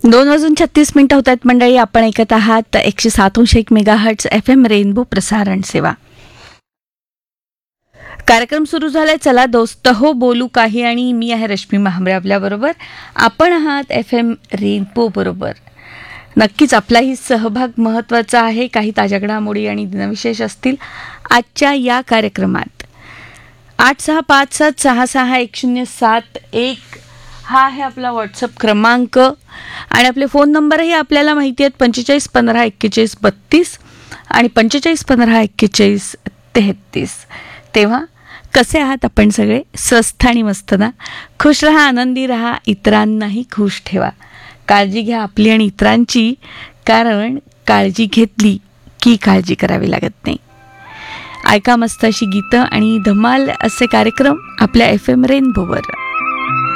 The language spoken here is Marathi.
2:36 होत आहेत मंडळी. आपण ऐकत आहात 107.1 मेगाहर्ट्झ FM रेनबो प्रसारण सेवा. कार्यक्रम सुरू झालाय. चला दोस्त हो बोलू काही, आणि मी आहे रश्मी महांबरे आपल्याबरोबर. आपण आहात FM रेनबो बरोबर. नक्कीच आपलाही सहभाग महत्त्वाचा आहे. काही ताज्या घडामोडी आणि दिनविशेष असतील आजच्या या कार्यक्रमात. 8657661071 हा आहे आपला व्हॉट्सअप क्रमांक, आणि आपले फोन नंबरही आपल्याला माहिती आहेत. 45154132 आणि 45154133. तेव्हा कसे आहात आपण सगळे? स्वस्थ आणि मस्त ना? खुश रहा, आनंदी रहा, इतरांनाही खुश ठेवा. काळजी घ्या आपली आणि इतरांची, कारण काळजी घेतली की काळजी करावी लागत नाही. ऐका मस्त अशी गीतं आणि धमाल असे कार्यक्रम आपल्या FM रेनबोवर.